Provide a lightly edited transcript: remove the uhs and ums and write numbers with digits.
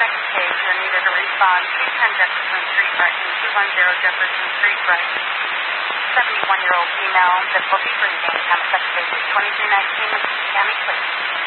second case. You're needed to respond 210 Jefferson Street, Brighton, 210 Jefferson Street, Brighton. 71-year-old female, difficulty breathing. Second case is 2319, Mrs. Tammy, please.